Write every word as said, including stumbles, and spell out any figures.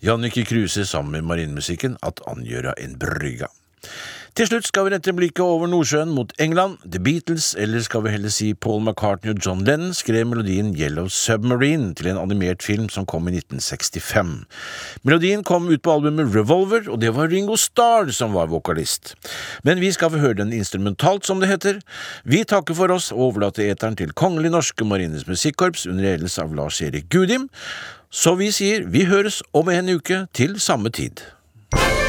Jannicke Kruse sammen med marinemusikken at angjøra en brygga. Til slutt skal vi rette blikket over Nordsjøen mot England. The Beatles, eller skal vi heller si Paul McCartney og John Lennon, skrev melodien Yellow Submarine til en animert film som kom i nitten sekstifem. Melodien kom ut på albumet Revolver, og det var Ringo Starr som var vokalist. Men vi skal få høre den instrumentalt, som det heter. Vi takker for oss og overlater eteren til Kongelig Norske Marines Musikkorps under ledelse av Lars-Erik Gudim. Så vi sier vi høres om en uke til samme tid.